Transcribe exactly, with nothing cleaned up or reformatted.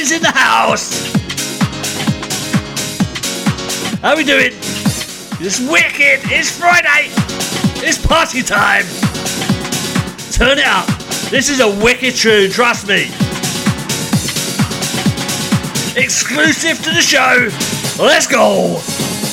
is in the house. How we doing? It's wicked. It's Friday. It's party time. Turn it up. This is a wicked tune, trust me. Exclusive to the show. Let's go.